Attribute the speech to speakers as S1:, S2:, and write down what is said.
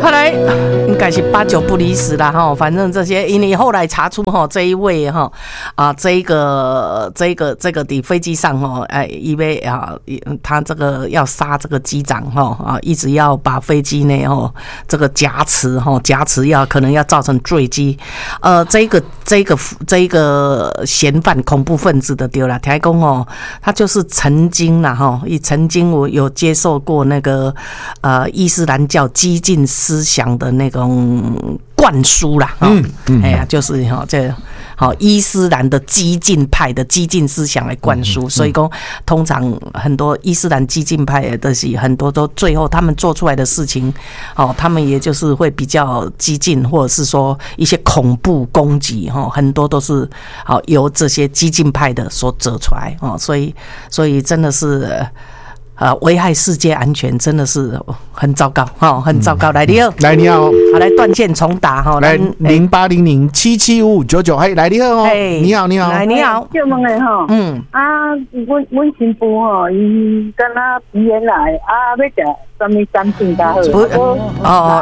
S1: 看来应该是8、9不离10啦哈。反正这些，因为后来查出哈这一位哈这个的飞机上哈，因为他这个要杀这个机长哈一直要把飞机呢这个夹持可能要造成坠机。这个嫌犯恐怖分子的对啦，听讲他就是曾经啦曾经我有接受过那个伊斯兰教激进思想的那种灌输啦，就是这伊斯兰的激进派的激进思想来灌输，所以说通常很多伊斯兰激进派的是很多都最后他们做出来的事情，他们也就是会比较激进，或者是说一些恐怖攻击，很多都是由这些激进派的所做出来，所以真的是。危害世界安全真的是很糟糕，很糟糕。来，你好，好，来断线重打哈，
S2: 来0800775599，嘿，来你好你好，
S1: 来你好，
S3: 就问的哈，我新妇哈，伊跟他鼻炎来要吃什么产品较好？